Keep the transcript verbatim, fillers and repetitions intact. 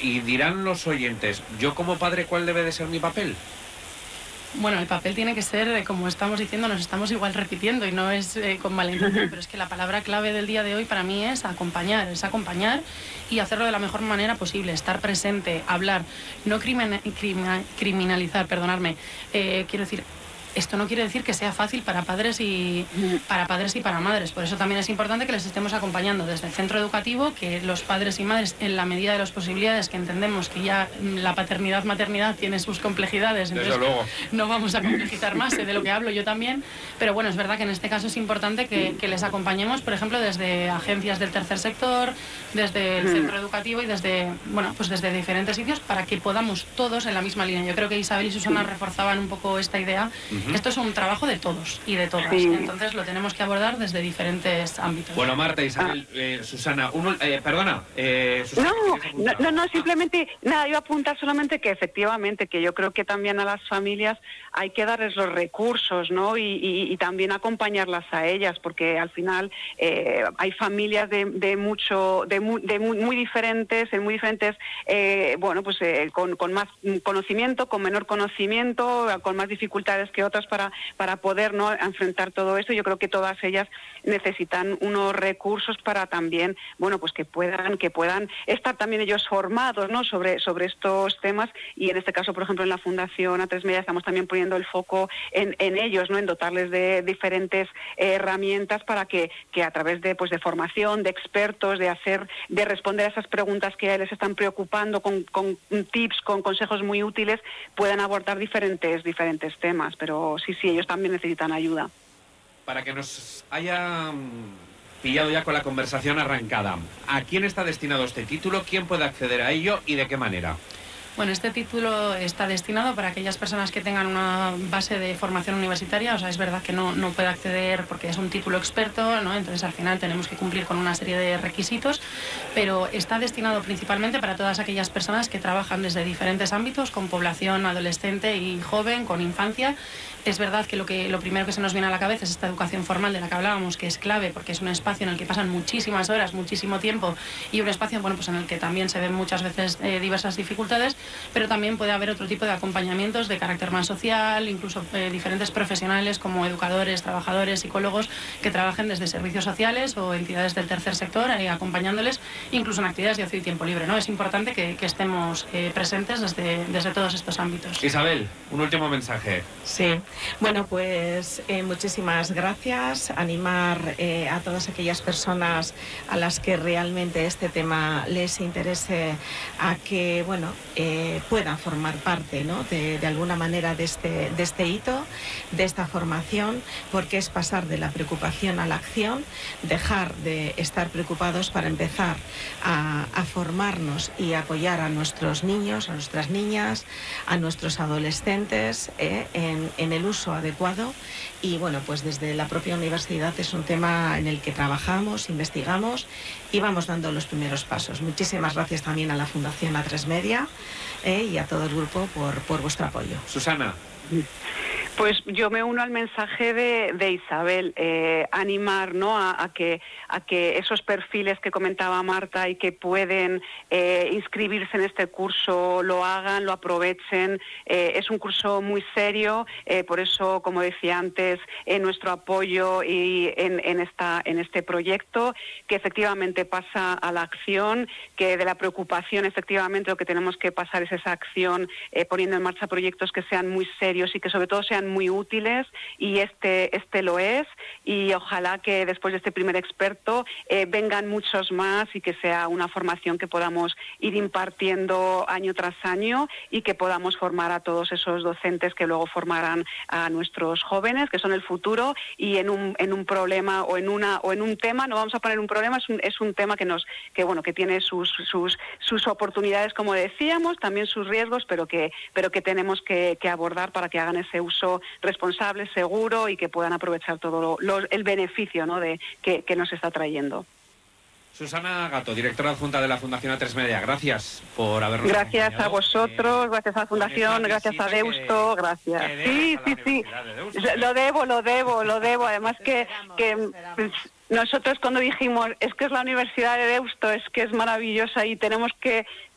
y dirán los oyentes, yo como padre, ¿cuál debe de ser mi papel? Bueno, el papel tiene que ser, como estamos diciendo, nos estamos igual repitiendo y no es eh, con mala intención, pero es que la palabra clave del día de hoy para mí es acompañar, es acompañar y hacerlo de la mejor manera posible, estar presente, hablar, no crimin crimin criminalizar, perdonadme, eh, quiero decir... Esto no quiere decir que sea fácil para padres y para padres y para madres. Por eso también es importante que les estemos acompañando desde el centro educativo, que los padres y madres, en la medida de las posibilidades, que entendemos que ya la paternidad, maternidad tiene sus complejidades, entonces no vamos a complejizar más, sé de lo que hablo yo también, pero bueno, es verdad que en este caso es importante que, que les acompañemos, por ejemplo, desde agencias del tercer sector, desde el centro educativo y desde, bueno, pues desde diferentes sitios, para que podamos todos en la misma línea. Yo creo que Isabel y Susana reforzaban un poco esta idea. Esto es un trabajo de todos y de todas, sí. Entonces lo tenemos que abordar desde diferentes ámbitos. Bueno, Marta, Isabel, ah. eh, Susana, uno, eh, perdona. Eh, Susana, no, no, no, no, simplemente, nada, iba a apuntar solamente que efectivamente, que yo creo que también a las familias hay que darles los recursos, ¿no? Y, y, y también acompañarlas a ellas, porque al final eh, hay familias de, de mucho, de, muy, de muy, muy diferentes, en muy diferentes, eh, bueno, pues eh, con, con más conocimiento, con menor conocimiento, con más dificultades que otras para, para poder, ¿no?, enfrentar todo esto. Yo creo que todas ellas necesitan unos recursos para también, bueno, pues que puedan, que puedan estar también ellos formados, ¿no?, sobre, sobre estos temas, y en este caso, por ejemplo, en la Fundación A tres Media estamos también poniendo el foco en, en ellos, ¿no?, en dotarles de diferentes eh, herramientas para que, que a través de, pues, de formación, de expertos, de hacer, de responder a esas preguntas que les están preocupando con, con tips, con consejos muy útiles, puedan abordar diferentes, diferentes temas. Pero sí, sí, ellos también necesitan ayuda. Para que nos haya pillado ya con la conversación arrancada, ¿a quién está destinado este título? ¿Quién puede acceder a ello y de qué manera? Bueno, este título está destinado para aquellas personas que tengan una base de formación universitaria. O sea, es verdad que no, no puede acceder porque es un título experto, ¿no? Entonces al final tenemos que cumplir con una serie de requisitos, pero está destinado principalmente para todas aquellas personas que trabajan desde diferentes ámbitos, con población adolescente y joven, con infancia. Es verdad que lo, que lo primero que se nos viene a la cabeza es esta educación formal de la que hablábamos, que es clave porque es un espacio en el que pasan muchísimas horas, muchísimo tiempo, y un espacio, bueno, pues en el que también se ven muchas veces eh, diversas dificultades, pero también puede haber otro tipo de acompañamientos de carácter más social, incluso eh, diferentes profesionales como educadores, trabajadores, psicólogos, que trabajen desde servicios sociales o entidades del tercer sector, eh, acompañándoles incluso en actividades de ocio y tiempo libre, ¿no? Es importante que, que estemos eh, presentes desde, desde todos estos ámbitos. Isabel, un último mensaje. Sí. Bueno, pues eh, muchísimas gracias. Animar eh, a todas aquellas personas a las que realmente este tema les interese a que, bueno, eh, puedan formar parte, ¿no?, de, de alguna manera de este, de este hito, de esta formación, porque es pasar de la preocupación a la acción, dejar de estar preocupados para empezar a, a formarnos y apoyar a nuestros niños, a nuestras niñas, a nuestros adolescentes eh, en, en el uso adecuado. Y bueno, pues desde la propia universidad es un tema en el que trabajamos, investigamos y vamos dando los primeros pasos. Muchísimas gracias también a la Fundación A tres Media eh, y a todo el grupo por, por vuestro apoyo. Susana. Pues yo me uno al mensaje de, de Isabel, eh, animar, ¿no?, a, a, que, a que esos perfiles que comentaba Marta y que pueden eh, inscribirse en este curso lo hagan, lo aprovechen. Eh, es un curso muy serio, eh, por eso, como decía antes, eh, nuestro apoyo y en, en, esta, en este proyecto, que efectivamente pasa a la acción, que de la preocupación efectivamente lo que tenemos que pasar es esa acción, eh, poniendo en marcha proyectos que sean muy serios y que sobre todo sean muy útiles, y este este lo es, y ojalá que después de este primer experto eh, vengan muchos más y que sea una formación que podamos ir impartiendo año tras año y que podamos formar a todos esos docentes que luego formarán a nuestros jóvenes, que son el futuro, y en un en un problema o en una o en un tema, no vamos a poner un problema, es un, es un tema que nos que bueno que tiene sus sus sus oportunidades, como decíamos, también sus riesgos, pero que pero que tenemos que, que abordar para que hagan ese uso responsable, seguro, y que puedan aprovechar todo lo, lo, el beneficio, ¿no?, de, que, que nos está trayendo. Susana Gato, directora adjunta de la Fundación A tres Media, gracias por habernos Gracias acompañado. a vosotros, eh, gracias a la Fundación, gracias a Deusto, que, gracias. Que sí, sí, sí, de lo debo, lo debo, lo debo. Además que, que pues, nosotros cuando dijimos, es que es la Universidad de Deusto, es que es maravillosa y tenemos que